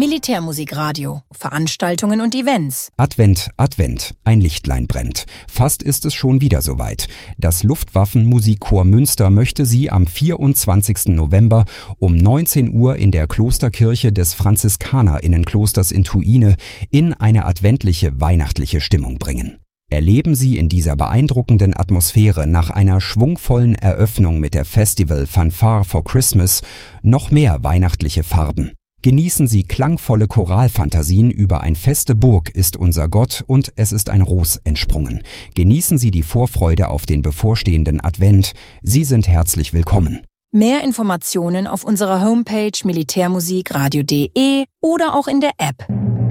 Militärmusikradio, Veranstaltungen und Events. Advent, Advent, ein Lichtlein brennt. Fast ist es schon wieder soweit. Das Luftwaffenmusikchor Münster möchte Sie am 24. November um 19 Uhr in der Klosterkirche des Franziskanerinnenklosters in Thuine in eine adventliche, weihnachtliche Stimmung bringen. Erleben Sie in dieser beeindruckenden Atmosphäre nach einer schwungvollen Eröffnung mit der Festival Fanfare for Christmas noch mehr weihnachtliche Farben. Genießen Sie klangvolle Choralfantasien über ein feste Burg ist unser Gott und es ist ein Ros entsprungen. Genießen Sie die Vorfreude auf den bevorstehenden Advent. Sie sind herzlich willkommen. Mehr Informationen auf unserer Homepage militärmusikradio.de oder auch in der App.